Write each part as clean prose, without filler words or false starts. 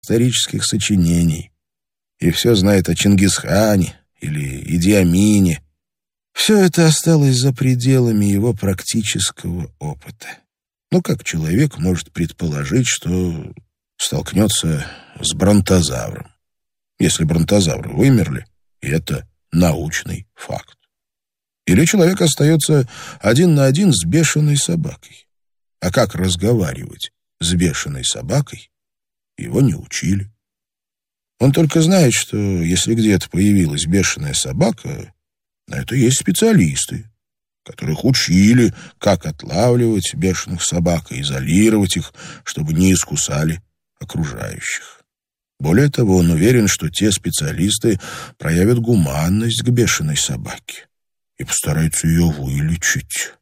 исторических сочинений. И все знает о Чингисхане или Иди Амине. Все это осталось за пределами его практического опыта. Ну, как человек может предположить, что столкнется с бронтозавром, если бронтозавры вымерли, и это научный факт? Или человек остается один на один с бешеной собакой? А как разговаривать с бешеной собакой, его не учили. Он только знает, что если где-то появилась бешеная собака, на это есть специалисты, которых учили, как отлавливать бешеных собак и изолировать их, чтобы не искусали окружающих. Более того, он уверен, что те специалисты проявят гуманность к бешеной собаке и постараются ее вылечить.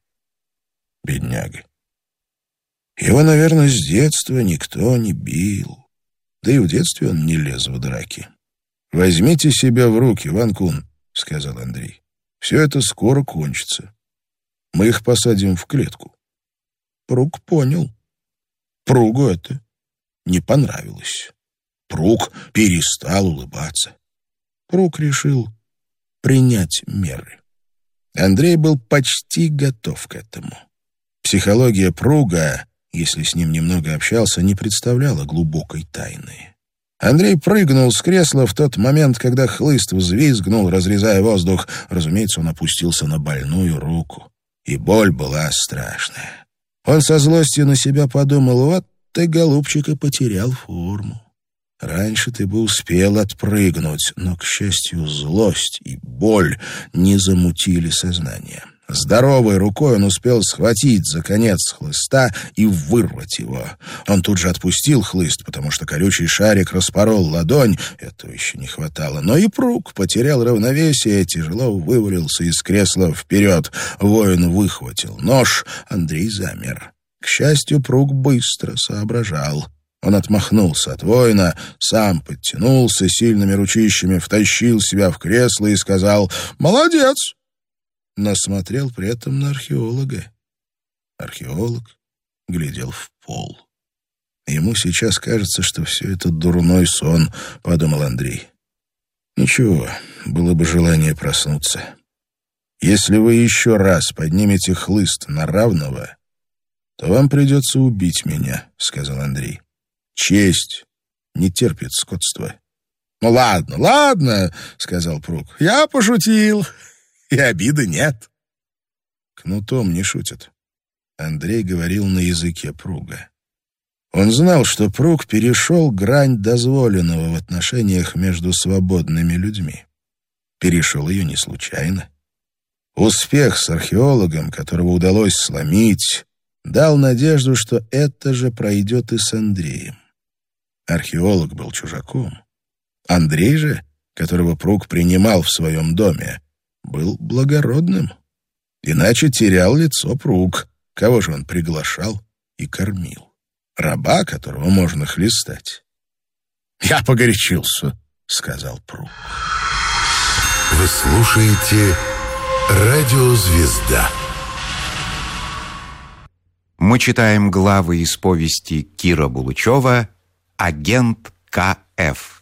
Бедняга. Его, наверное, с детства никто не бил. Да и в детстве он не лез в драки. «Возьмите себя в руки, Ван Кун», — сказал Андрей. «Все это скоро кончится. Мы их посадим в клетку». Прук понял. Пругу это не понравилось. Прук перестал улыбаться. Прук решил принять меры. Андрей был почти готов к этому. Психология Пруга, если с ним немного общался, не представляла глубокой тайны. Андрей прыгнул с кресла в тот момент, когда хлыст взвизгнул, разрезая воздух. Разумеется, он опустился на больную руку. И боль была страшная. Он со злостью на себя подумал: вот ты, голубчик, и потерял форму. Раньше ты бы успел отпрыгнуть, но, к счастью, злость и боль не замутили сознание. Здоровой рукой он успел схватить за конец хлыста и вырвать его. Он тут же отпустил хлыст, потому что колючий шарик распорол ладонь. Этого еще не хватало. Но и Прук потерял равновесие, тяжело вывалился из кресла вперед. Воин выхватил нож. Андрей замер. К счастью, Прук быстро соображал. Он отмахнулся от воина, сам подтянулся сильными ручищами, втащил себя в кресло и сказал: «Молодец!» Но смотрел при этом на археолога. Археолог глядел в пол. «Ему сейчас кажется, что все это дурной сон», — подумал Андрей. «Ничего, было бы желание проснуться. Если вы еще раз поднимете хлыст на равного, то вам придется убить меня», — сказал Андрей. «Честь не терпит скотства». «Ну ладно, ладно», — сказал Прук. «Я пошутил, и обиды нет». Кнутом не шутят. Андрей говорил на языке Пруга. Он знал, что Пруг перешел грань дозволенного в отношениях между свободными людьми. Перешел ее не случайно. Успех с археологом, которого удалось сломить, дал надежду, что это же пройдет и с Андреем. Археолог был чужаком. Андрей же, которого Прук принимал в своем доме, был благородным. Иначе терял лицо Прук. Кого же он приглашал и кормил? Раба, которого можно хлестать. «Я погорячился», — сказал Прук. Вы слушаете «Радио Звезда». Мы читаем главы из повести Кира Булычева «Агент К.Ф.».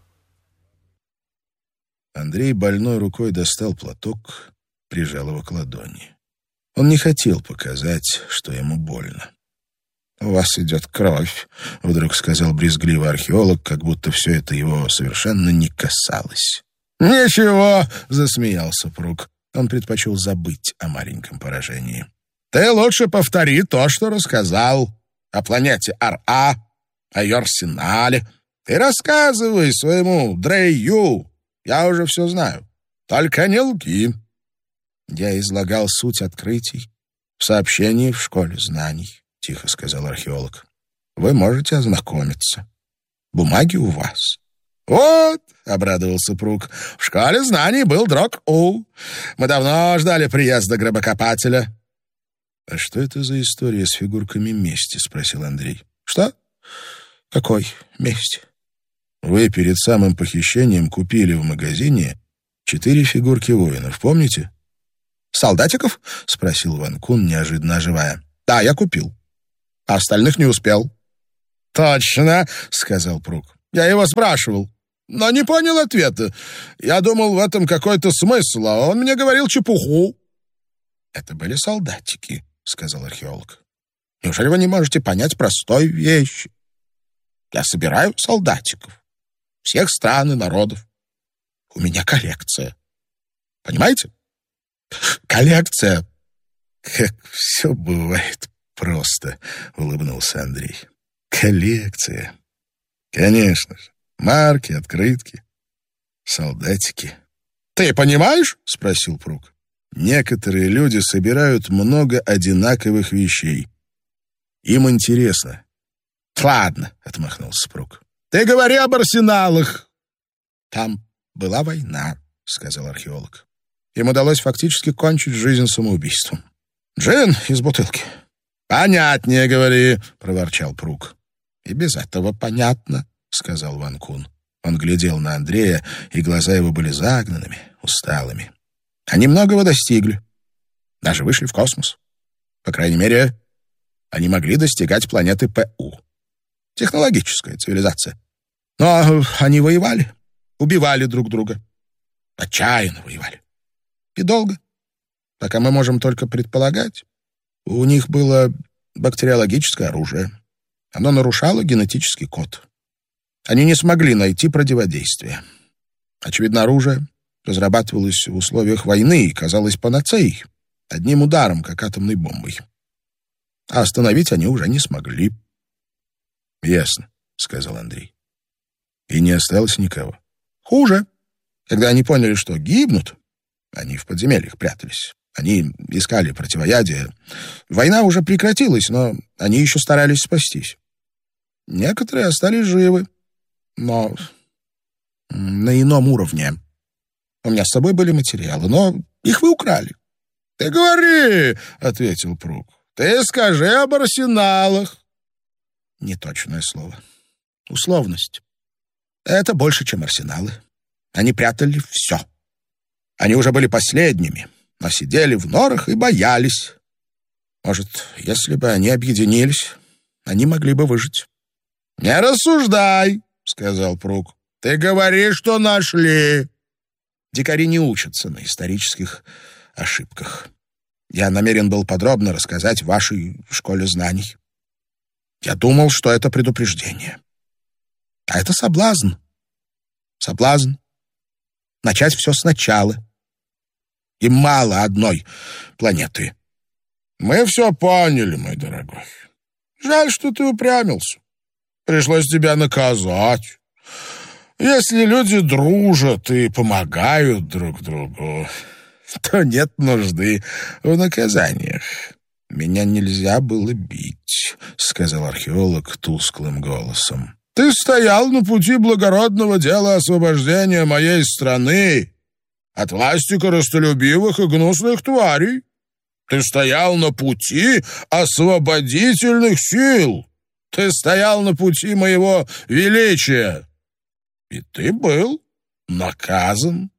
Андрей больной рукой достал платок, прижал его к ладони. Он не хотел показать, что ему больно. «У вас идет кровь», — вдруг сказал брезгливо археолог, как будто все это его совершенно не касалось. «Ничего», — засмеялся Прук. Он предпочел забыть о маленьком поражении. «Ты лучше повтори то, что рассказал о планете Ар-А, о ее арсенале. Ты рассказывай своему Дрей-Ю. Я уже все знаю. Только не лги». «Я излагал суть открытий в сообщении в школе знаний», — тихо сказал археолог. «Вы можете ознакомиться. Бумаги у вас». «Вот», — обрадовался Прук, — «в школе знаний был Дрог-У. Мы давно ждали приезда гробокопателя». «А что это за история с фигурками мести?» — спросил Андрей. «Что? Какой мести?» «Вы перед самым похищением купили в магазине 4 фигурки воинов, помните?» «Солдатиков?» — спросил Ван Кун, неожиданно оживая. «Да, я купил. А остальных не успел». «Точно», — сказал Прук. Я его спрашивал, но не понял ответа. Я думал, в этом какой-то смысл, а он мне говорил чепуху». «Это были солдатики», — сказал археолог. «Неужели вы не можете понять простой вещи? Я собираю солдатиков всех стран и народов. У меня коллекция. Понимаете? Коллекция». «Как все бывает просто», — улыбнулся Андрей. «Коллекция. Конечно же. Марки, открытки, солдатики». «Ты понимаешь?» — спросил Прук. «Некоторые люди собирают много одинаковых вещей. Им интересно». «Ладно», — отмахнулся Прук. «Ты говори об арсеналах». «Там была война», — сказал археолог. «Им удалось фактически кончить жизнь самоубийством. Джин из бутылки». «Понятнее говори», — проворчал Прук. «И без этого понятно», — сказал Ван Кун. Он глядел на Андрея, и глаза его были загнанными, усталыми. «Они многого достигли. Даже вышли в космос. По крайней мере, они могли достигать планеты ПУ. Технологическая цивилизация. Но они воевали, убивали друг друга. Отчаянно воевали. И долго. Пока мы можем только предполагать. У них было бактериологическое оружие. Оно нарушало генетический код. Они не смогли найти противодействие. Очевидно, оружие разрабатывалось в условиях войны и казалось панацеей, одним ударом, как атомной бомбой. А остановить они уже не смогли». «Ясно», — сказал Андрей. «И не осталось никого». «Хуже. Когда они поняли, что гибнут, они в подземельях прятались. Они искали противоядие. Война уже прекратилась, но они еще старались спастись. Некоторые остались живы, но на ином уровне. У меня с собой были материалы, но их вы украли». «Ты говори», — ответил Прук. «Ты скажи об арсеналах». «Неточное слово. Условность. Это больше, чем арсеналы. Они прятали все. Они уже были последними, но сидели в норах и боялись. Может, если бы они объединились, они могли бы выжить». «Не рассуждай», — сказал Прук. «Ты говори, что нашли». Дикари не учатся на исторических ошибках. Я намерен был подробно рассказать в вашей школе знаний. Я думал, что это предупреждение. А это соблазн. Соблазн. Начать все сначала. Им мало одной планеты. «Мы все поняли, мой дорогой. Жаль, что ты упрямился. Пришлось тебя наказать. Если люди дружат и помогают друг другу, то нет нужды в наказаниях». «Меня нельзя было бить», — сказал археолог тусклым голосом. «Ты стоял на пути благородного дела освобождения моей страны от власти корыстолюбивых и гнусных тварей. Ты стоял на пути освободительных сил. Ты стоял на пути моего величия. И ты был наказан.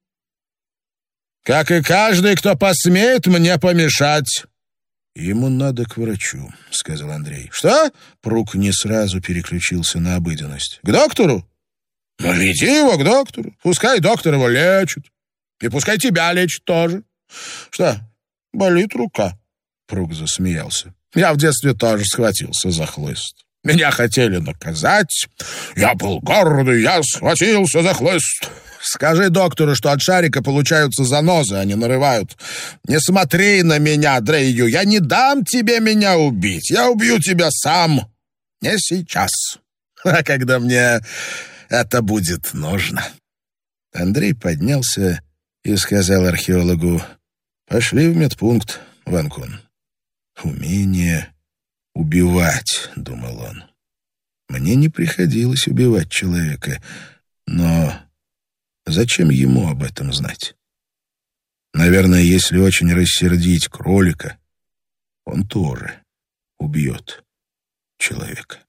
Как и каждый, кто посмеет мне помешать». «Ему надо к врачу», — сказал Андрей. «Что?» Прук не сразу переключился на обыденность. «К доктору? Ну, веди его к доктору. Пускай доктор его лечит. И пускай тебя лечит тоже. Что, болит рука?» Прук засмеялся. «Я в детстве тоже схватился за хлыст. Меня хотели наказать. Я был гордый, я схватился за хлыст. Скажи доктору, что от шарика получаются занозы, они нарывают. Не смотри на меня, Дрейю, я не дам тебе меня убить. Я убью тебя сам. Не сейчас, а когда мне это будет нужно». Андрей поднялся и сказал археологу: «Пошли в медпункт, Ван Кун». «Умение убивать», — думал он. «Мне не приходилось убивать человека, но зачем ему об этом знать? Наверное, если очень рассердить кролика, он тоже убьет человека».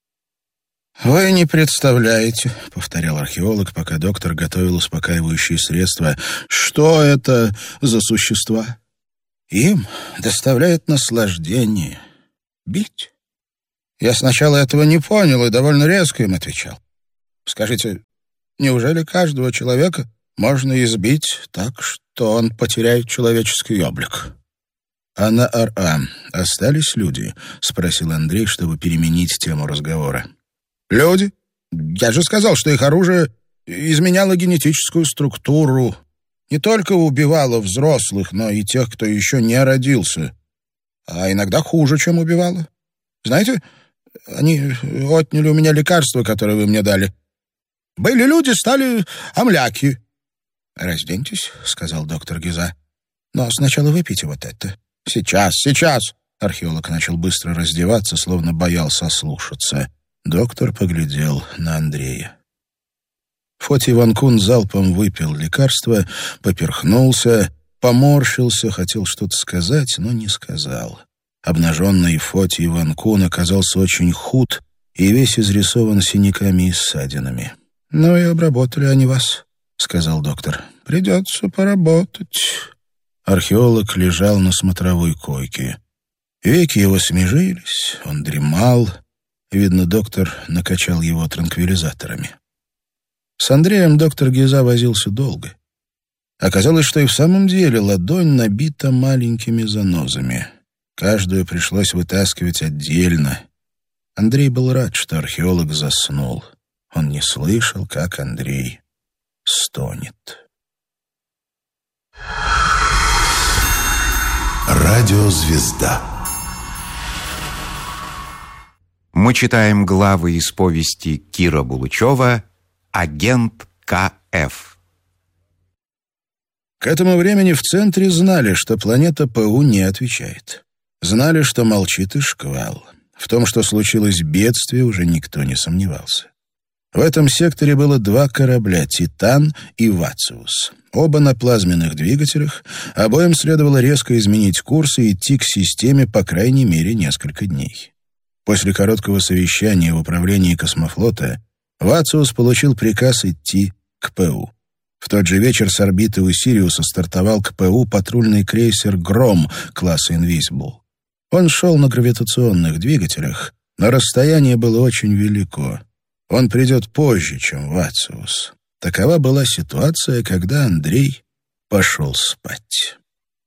«Вы не представляете», — повторял археолог, пока доктор готовил успокаивающие средства, «что это за существа? Им доставляет наслаждение бить». Я сначала этого не понял и довольно резко им отвечал. Скажите, неужели каждого человека можно избить так, что он потеряет человеческий облик?» «А на РА остались люди?» — спросил Андрей, чтобы переменить тему разговора. «Люди? Я же сказал, что их оружие изменяло генетическую структуру. Не только убивало взрослых, но и тех, кто еще не родился. А иногда хуже, чем убивало. Знаете, они отняли у меня лекарства, которые вы мне дали. Были люди, стали амляки». «Разденьтесь», — сказал доктор Гиза. «Но сначала выпейте вот это». «Сейчас». Археолог начал быстро раздеваться, словно боялся ослушаться. Доктор поглядел на Андрея. Фоти Ванкун залпом выпил лекарство, поперхнулся, поморщился, хотел что-то сказать, но не сказал. Обнаженный Фоти Ванкун оказался очень худ и весь изрисован синяками и ссадинами. «Ну и обработали они вас», — сказал доктор. «Придется поработать». Археолог лежал на смотровой койке. Веки его смежились, он дремал. Видно, доктор накачал его транквилизаторами. С Андреем доктор Гиза возился долго. Оказалось, что и в самом деле ладонь набита маленькими занозами. Каждую пришлось вытаскивать отдельно. Андрей был рад, что археолог заснул. Он не слышал, как Андрей стонет. Радиозвезда. Мы читаем главы из повести Кира Булычева «Агент К.Ф.». К этому времени в центре знали, что планета ПУ не отвечает. Знали, что молчит и шквал. В том, что случилось бедствие, уже никто не сомневался. В этом секторе было 2 корабля «Титан» и «Вациус». Оба на плазменных двигателях, обоим следовало резко изменить курс и идти к системе по крайней мере несколько дней. После короткого совещания в управлении космофлота «Вациус» получил приказ идти к ПУ. В тот же вечер с орбиты у Сириуса стартовал к ПУ патрульный крейсер «Гром» класса «Инвизибл». Он шел на гравитационных двигателях, но расстояние было очень велико. Он придет позже, чем Вациус. Такова была ситуация, когда Андрей пошел спать.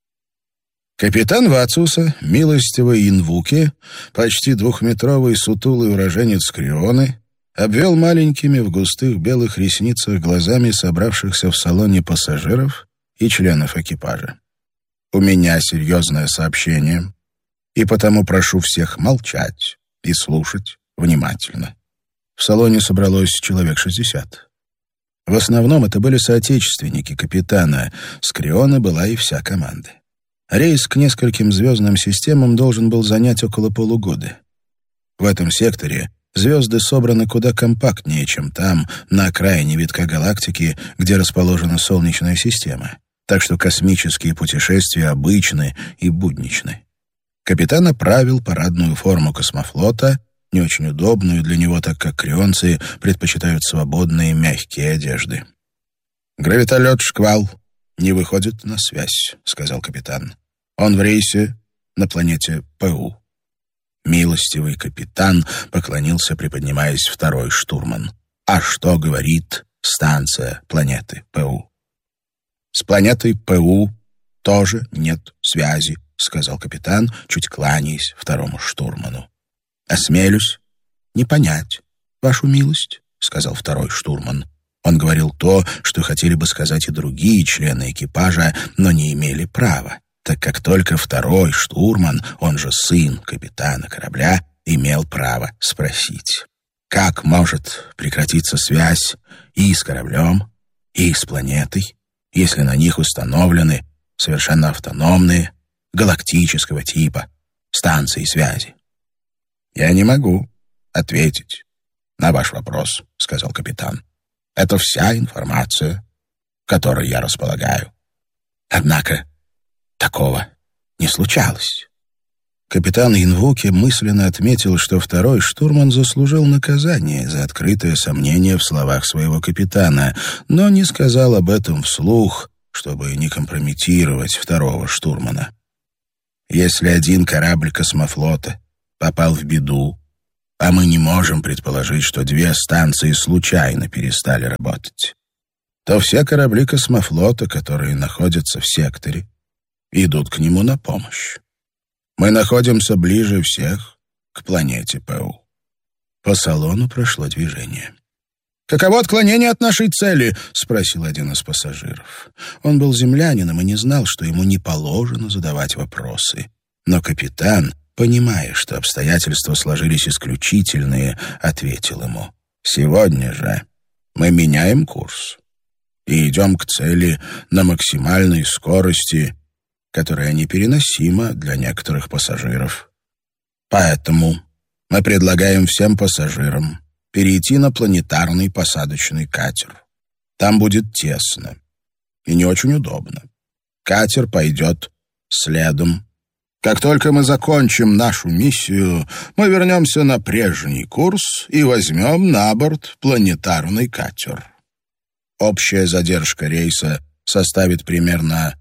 Капитан Вациуса, милостивый Инвуке, почти 2-метровый сутулый уроженец Крионы, обвел маленькими в густых белых ресницах глазами собравшихся в салоне пассажиров и членов экипажа. «У меня серьезное сообщение, и потому прошу всех молчать и слушать внимательно». В салоне собралось человек 60. В основном это были соотечественники капитана, с Крионы была и вся команда. Рейс к нескольким звездным системам должен был занять около полугода. В этом секторе звезды собраны куда компактнее, чем там, на окраине витка галактики, где расположена Солнечная система. Так что космические путешествия обычны и будничны. Капитан оправил парадную форму космофлота, не очень удобную для него, так как крионцы предпочитают свободные мягкие одежды. «Гравитолет «Шквал» не выходит на связь», — сказал капитан. «Он в рейсе на планете ПУ». Милостивый капитан поклонился, приподнимаясь, 2-й штурман. «А что говорит станция планеты ПУ?» «С планетой ПУ тоже нет связи», — сказал капитан, чуть кланяясь 2-му штурману. «Осмелюсь не понять, вашу милость», — сказал 2-й штурман. Он говорил то, что хотели бы сказать и другие члены экипажа, но не имели права, так как только 2-й штурман, он же сын капитана корабля, имел право спросить, как может прекратиться связь и с кораблем, и с планетой, если на них установлены совершенно автономные, галактического типа станции связи. «Я не могу ответить на ваш вопрос», — сказал капитан. «Это вся информация, которой я располагаю. Однако такого не случалось». Капитан Инвуке мысленно отметил, что 2-й штурман заслужил наказание за открытое сомнение в словах своего капитана, но не сказал об этом вслух, чтобы не компрометировать 2-го штурмана. Если один корабль космофлота попал в беду, А мы не можем предположить, что 2 станции случайно перестали работать. То все корабли космофлота, которые находятся в секторе, идут к нему на помощь. Мы находимся ближе всех к планете ПУ. По салону прошло движение. «Каково отклонение от нашей цели?» — спросил один из пассажиров. Он был землянином и не знал, что ему не положено задавать вопросы. Но капитан, понимая, что обстоятельства сложились исключительные, ответил ему: «Сегодня же мы меняем курс и идем к цели на максимальной скорости, которая непереносима для некоторых пассажиров. Поэтому мы предлагаем всем пассажирам перейти на планетарный посадочный катер. Там будет тесно и не очень удобно. Катер пойдет следом. Как только мы закончим нашу миссию, мы вернемся на прежний курс и возьмем на борт планетарный катер. Общая задержка рейса составит примерно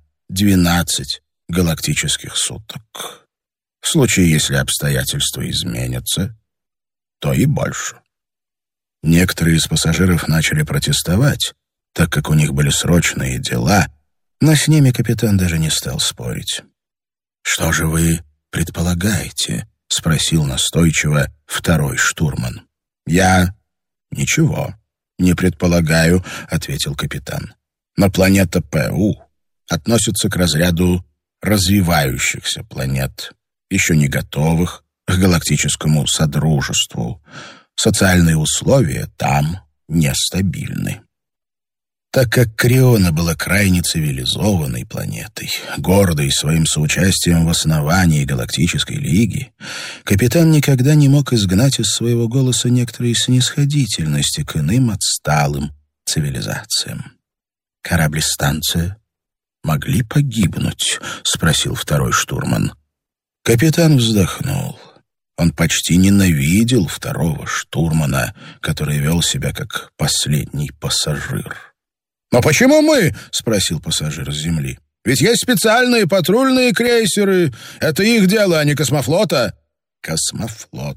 12 галактических суток. В случае, если обстоятельства изменятся, то и больше». Некоторые из пассажиров начали протестовать, так как у них были срочные дела, но с ними капитан даже не стал спорить. «Что же вы предполагаете?» — спросил настойчиво второй штурман. «Я ничего не предполагаю», — ответил капитан. «Но планета ПУ относится к разряду развивающихся планет, еще не готовых к галактическому содружеству. Социальные условия там нестабильны». Так как Криона была крайне цивилизованной планетой, гордой своим соучастием в основании Галактической Лиги, капитан никогда не мог изгнать из своего голоса некоторые снисходительности к иным отсталым цивилизациям. «Корабль-станция могли погибнуть?» — спросил второй штурман. Капитан вздохнул. Он почти ненавидел второго штурмана, который вел себя как последний пассажир. «Но почему мы?» — спросил пассажир с земли. «Ведь есть специальные патрульные крейсеры. Это их дело, а не космофлота». «Космофлот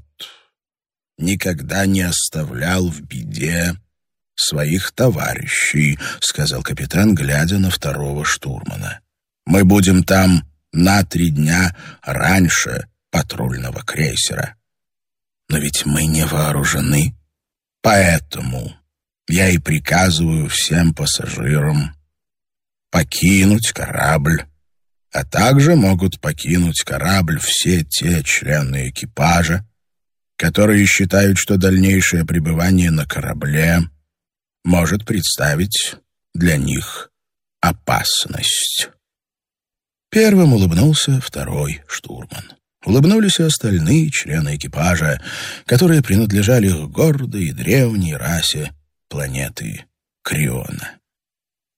никогда не оставлял в беде своих товарищей», — сказал капитан, глядя на второго штурмана. «Мы будем там на 3 дня раньше патрульного крейсера. Но ведь мы не вооружены, поэтому я и приказываю всем пассажирам покинуть корабль, а также могут покинуть корабль все те члены экипажа, которые считают, что дальнейшее пребывание на корабле может представить для них опасность». Первым улыбнулся второй штурман. Улыбнулись и остальные члены экипажа, которые принадлежали к гордой и древней расе планеты Криона.